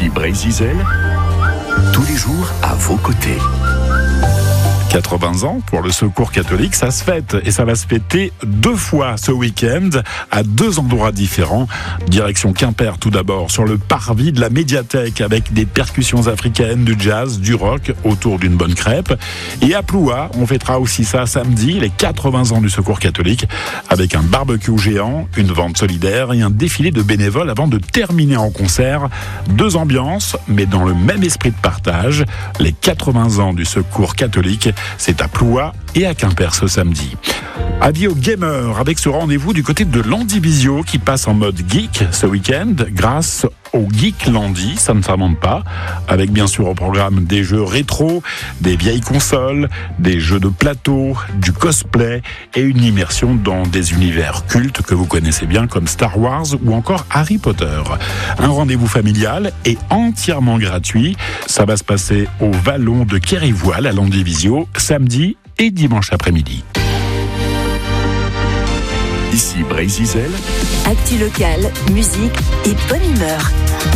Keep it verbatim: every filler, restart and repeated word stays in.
Ici Brézizel, tous les jours à vos côtés. quatre-vingts ans pour le Secours catholique, ça se fête et ça va se fêter deux fois ce week-end à deux endroits différents. Direction Quimper tout d'abord, sur le parvis de la médiathèque avec des percussions africaines, du jazz, du rock autour d'une bonne crêpe. Et à Ploua, on fêtera aussi ça samedi, les quatre-vingts ans du Secours catholique, avec un barbecue géant, une vente solidaire et un défilé de bénévoles avant de terminer en concert. Deux ambiances, mais dans le même esprit de partage. Les quatre-vingts ans du Secours catholique, c'est à Ploua et à Quimper ce samedi. Avis aux gamers avec ce rendez-vous du côté de Landivisiau qui passe en mode geek ce week-end grâce au Geek Landy, ça ne s'invente pas, avec bien sûr au programme des jeux rétro, des vieilles consoles, des jeux de plateau, du cosplay et une immersion dans des univers cultes que vous connaissez bien comme Star Wars ou encore Harry Potter. Un rendez-vous familial et entièrement gratuit. Ça va se passer au Vallon de Kérivoile à Landivisiau, samedi et dimanche après-midi. Ici Brézizel, actu locale, musique et bonne humeur.